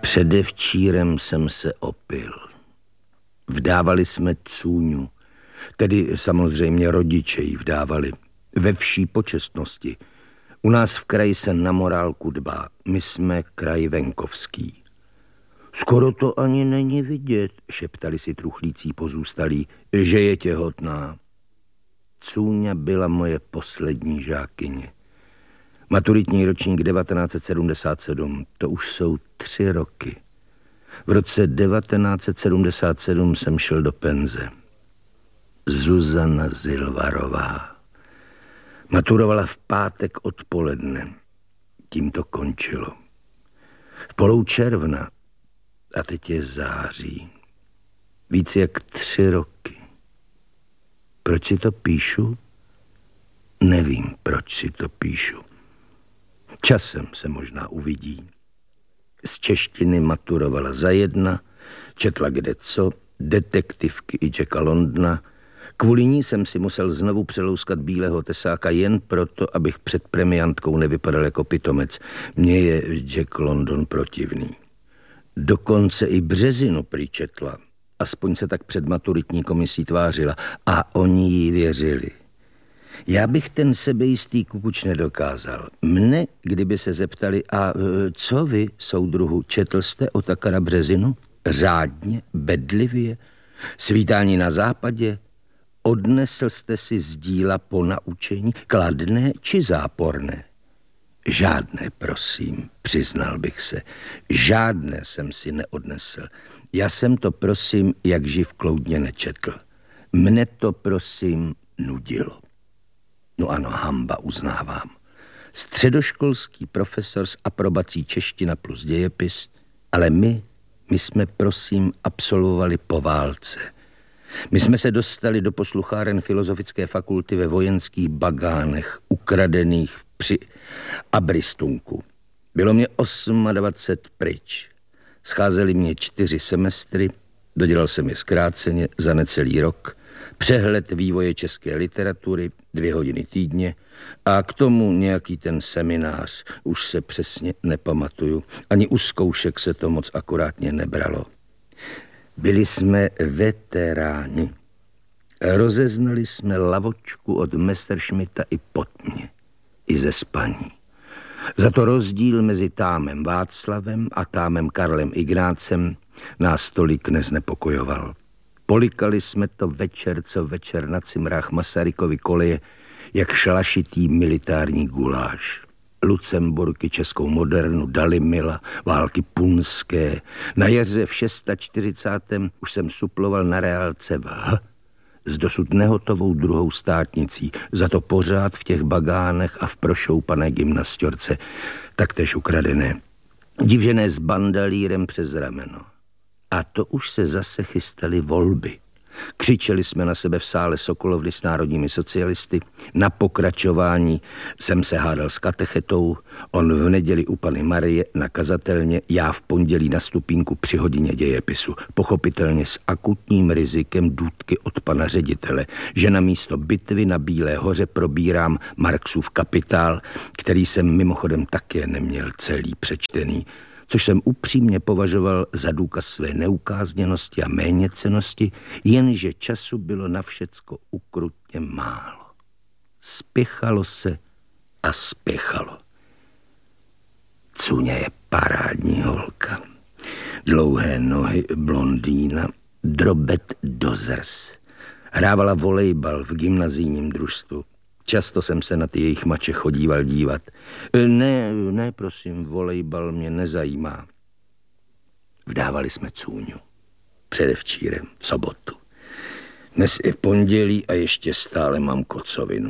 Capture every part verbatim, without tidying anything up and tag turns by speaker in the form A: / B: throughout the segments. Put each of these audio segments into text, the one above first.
A: Předevčírem jsem se opil. Vdávali jsme cůňu, tedy samozřejmě rodiče ji vdávali, ve vší počestnosti. U nás v kraji se na morálku dbá, my jsme kraj venkovský. Skoro to ani není vidět, šeptali si truchlící pozůstalí, že je těhotná. Cůňa byla moje poslední žákyně. Maturitní ročník devatenáct set sedmdesát sedm, to už jsou tři roky. V roce devatenáct set sedmdesát sedm jsem šel do penze. Zuzana Zilvarová. Maturovala v pátek odpoledne. Tím to končilo. V polou června, a teď je září. Víc jak tři roky. Proč si to píšu? Nevím, proč si to píšu. Časem se možná uvidí. Z češtiny maturovala za jedna, četla kdeco, detektivky i Jacka Londona. Kvůli ní jsem si musel znovu přelouskat bílého tesáka jen proto, abych před premiantkou nevypadal jako pitomec. Mně je Jack London protivný. Dokonce i Březinu prý četla. Aspoň se tak před maturitní komisí tvářila. A oni jí věřili. Já bych ten sebejistý kukuč nedokázal. Mne, kdyby se zeptali, a co vy, soudruhu, četl jste Otakara Březinu? Řádně, bedlivě, svítání na západě? Odnesl jste si z díla po naučení, kladné či záporné? Žádné, prosím, přiznal bych se. Žádné jsem si neodnesl. Já jsem to, prosím, jak živ kloudně nečetl. Mne to, prosím, nudilo. No ano, hamba, uznávám. Středoškolský profesor s aprobací čeština plus dějepis, ale my, my jsme, prosím, absolvovali po válce. My jsme se dostali do poslucháren Filozofické fakulty ve vojenských bagánech, ukradených při Abristunku. Bylo mě dvacet osm pryč. Scházely mě čtyři semestry, dodělal jsem je zkráceně za necelý rok, přehled vývoje české literatury, dvě hodiny týdně a k tomu nějaký ten seminář, už se přesně nepamatuju. Ani u zkoušek se to moc akurátně nebralo. Byli jsme veteráni. Rozeznali jsme lavočku od Messerschmitta i pod mě, i ze spaní. Za to rozdíl mezi támem Václavem a támem Karlem Ignácem nás tolik neznepokojoval. Polikali jsme to večer co večer na cimrách Masarykovy koleje, jak šlašitý militární guláš. Lucemburky, českou modernu, Dalimila, války punské. Na jaře v čtyřicátém šestém už jsem suploval na reálce v H s dosud nehotovou druhou státnicí, za to pořád v těch bagánech a v prošoupané gymnasťorce, taktéž ukradené, divžené s bandalírem přes rameno. A to už se zase chystaly volby. Křičeli jsme na sebe v sále Sokolovny s národními socialisty. Na pokračování jsem se hádal s katechetou, on v neděli u Panny Marie na kazatelně, já v pondělí na stupínku při hodině dějepisu. Pochopitelně s akutním rizikem důtky od pana ředitele, že na místo bitvy na Bílé hoře probírám Marxův Kapitál, který jsem mimochodem také neměl celý přečtený, což jsem upřímně považoval za důkaz své neukázněnosti a méněcennosti, jenže času bylo na všecko ukrutně málo. Spěchalo se a spěchalo. Cůňa je parádní holka. Dlouhé nohy, blondýna, drobet do zrs. Hrávala volejbal v gymnazijním družstvu. Často jsem se na ty jejich mače chodíval dívat. Ne, ne, prosím, volejbal mě nezajímá. Vdávali jsme cůňu. Předevčírem, v sobotu. Dnes je pondělí a ještě stále mám kocovinu.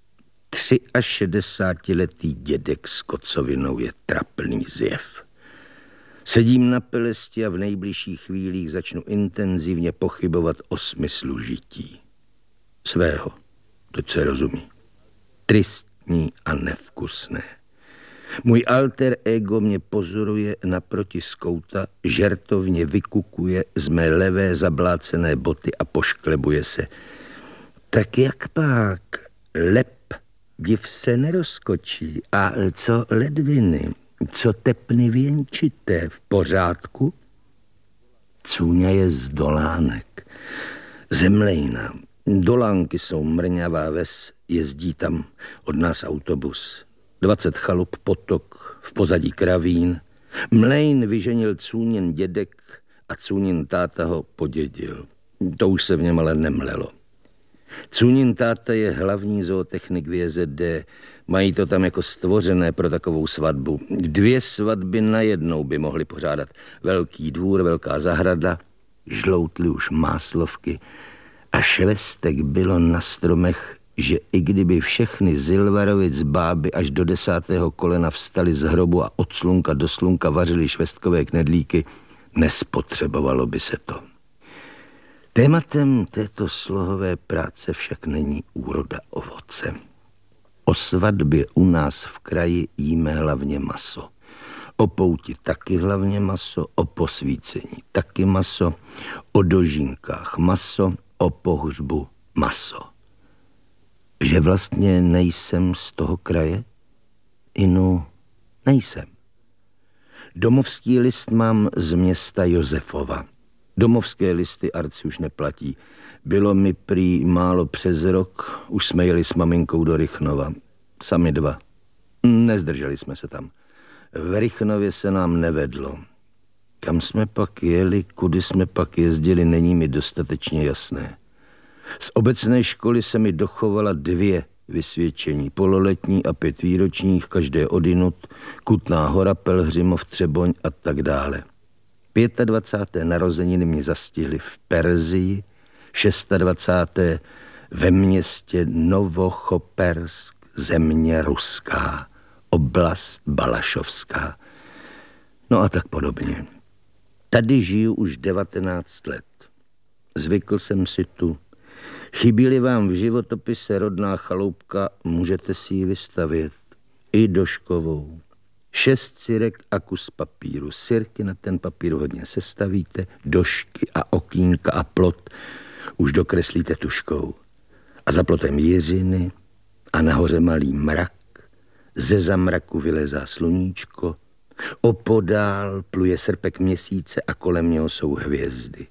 A: šedesátiletý dědek s kocovinou je trapný zjev. Sedím na pelesti a v nejbližších chvílích začnu intenzivně pochybovat o smyslu žití. Svého, to se rozumí. Tristní a nevkusné. Můj alter ego mě pozoruje naproti z kouta, žertovně vykukuje z mé levé zablácené boty a pošklebuje se. Tak jak pak? Lep, div se nerozkočí. A co ledviny? Co tepny věnčité, v pořádku? Cůňa je z Dolánek. Zemlejna. Dolánky jsou mrňavá ves, jezdí tam od nás autobus. Dvacet chalup, potok, v pozadí kravín. Mlejn vyženil Cůnin dědek a Cůnin táta ho podědil. To už se v něm ale nemlelo. Cůnin táta je hlavní zootechnik V J Z D. Mají to tam jako stvořené pro takovou svatbu. Dvě svatby najednou by mohli pořádat. Velký dvůr, velká zahrada, žloutly už máslovky a švestek bylo na stromech, že i kdyby všechny Zilvarovic báby až do desátého kolena vstali z hrobu a od slunka do slunka vařili švestkové knedlíky, nespotřebovalo by se to. Tématem této slohové práce však není úroda ovoce. O svatbě u nás v kraji jíme hlavně maso. O pouti taky hlavně maso, o posvícení taky maso, o dožínkách maso, o pohřbu maso. Že vlastně nejsem z toho kraje? Inu, nejsem. Domovský list mám z města Josefova. Domovské listy Arci už neplatí. Bylo mi prý málo přes rok, už jsme jeli s maminkou do Rychnova. Sami dva. Nezdrželi jsme se tam. V Rychnově se nám nevedlo. Kam jsme pak jeli, kudy jsme pak jezdili, není mi dostatečně jasné. Z obecné školy se mi dochovala dvě vysvědčení, pololetní a pět výročních, každé odinut, Kutná Hora, Pelhřimov, Třeboň a tak dále. dvacáté narozeniny mě zastihly v Perzii, dvacáté šesté ve městě Novochopersk, země ruská, oblast Balašovská. No a tak podobně. Tady žiju už devatenáct let. Zvykl jsem si tu. Chybí-li vám v životopise rodná chaloupka, můžete si ji vystavět. I Doškovou. Šest sirek a kus papíru. Sirky na ten papír hodně sestavíte, došky a okýnka a plot už dokreslíte tuškou. A za plotem jiřiny a nahoře malý mrak. Ze zamraku vylezá sluníčko. Opodál pluje srpek měsíce a kolem něho jsou hvězdy.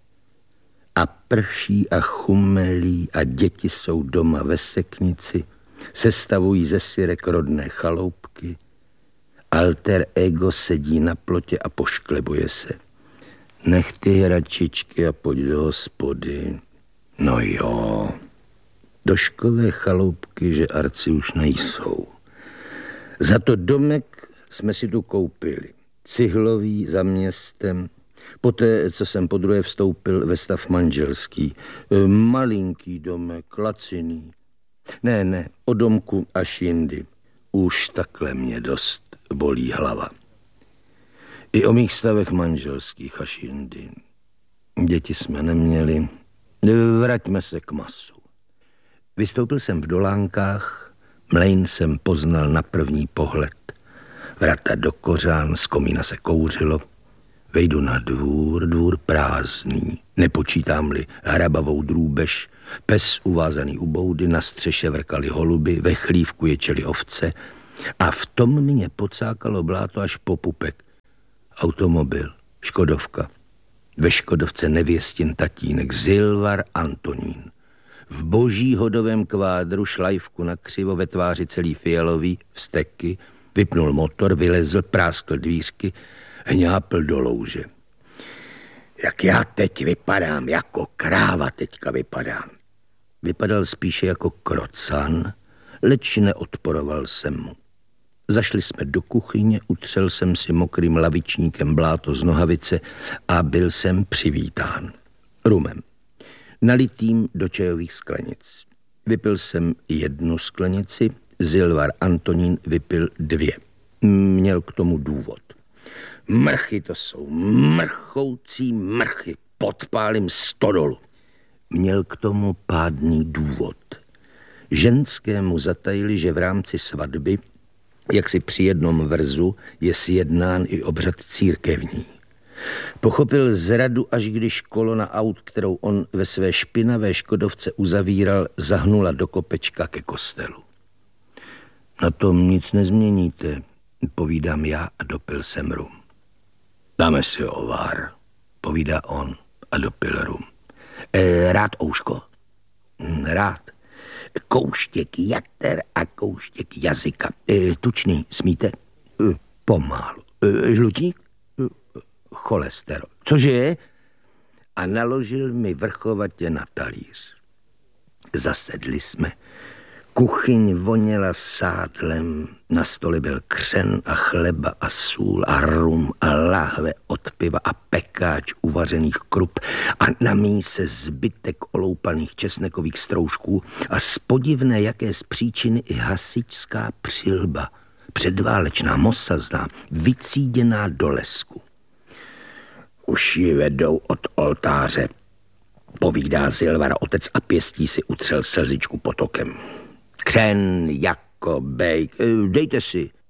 A: A prší a chumelí a děti jsou doma ve seknici, sestavují ze sirek rodné chaloupky. Alter ego sedí na plotě a pošklebuje se. Nech ty hračičky a pojď do hospody. No jo, Doškové chaloupky, že Arci už nejsou. Za to domek jsme si tu koupili. Cihlový za městem. Poté, co jsem podruhé vstoupil ve stav manželský. Malinký domek, laciný. Ne, ne, o domku až jindy. Už takhle mě dost bolí hlava. I o mých stavech manželských až jindy. Děti jsme neměli. Vraťme se k masu. Vystoupil jsem v Dolánkách, mlejn jsem poznal na první pohled. Vrata do kořán, z komína se kouřilo. Vejdu na dvůr, dvůr prázdný. Nepočítám-li hrabavou drůbež, pes uvázaný u boudy, na střeše vrkali holuby, ve chlívku ječeli ovce a v tom mě pocákalo bláto až po pupek. Automobil, Škodovka. Ve Škodovce nevěstin tatínek, Zilvar Antonín. V boží hodovém kvádru, šlajvku na křivo, ve tváři celý fialový, vzteky, vypnul motor, vylezl, práskl dvířky, hňápl do louže. Jak já teď vypadám, jako kráva teďka vypadám. Vypadal spíše jako krocan, leč neodporoval jsem mu. Zašli jsme do kuchyně, utřel jsem si mokrým lavičníkem bláto z nohavice a byl jsem přivítán. Rumem. Nalitým do čajových sklenic. Vypil jsem jednu sklenici, Zilvar Antonín vypil dvě. Měl k tomu důvod. Mrchy to jsou, mrchoucí mrchy, podpálím stodolu. Měl k tomu pádný důvod. Ženskému zatajili, že v rámci svatby, jak si při jednom vrzu, je sjednán i obřad církevní. Pochopil zradu, až když kolona aut, kterou on ve své špinavé Škodovce uzavíral, zahnula do kopečka ke kostelu. Na tom nic nezměníte. povídám já a dopil jsem rum. Dáme si ovár, povídá on a dopil rum. E, rád ouško? Rád. Kouštěk jater a kouštěk jazyka. E, tučný, smíte? E, pomálu. E, žlučník? E, cholesterol. Cože je? A naložil mi vrchovatě na talíř. Zasedli jsme. Kuchyň voněla sádlem, na stole byl křen a chleba a sůl a rum a láhve od piva a pekáč uvařených krup a na míse zbytek oloupaných česnekových stroužků a z podivné jaké z příčiny i hasičská přilba, předválečná, mosazná, vycíděná do lesku. Už ji vedou od oltáře, povídá Zilvara otec a pěstí si utřel slzičku potokem. Křen jako bejk, dejte si.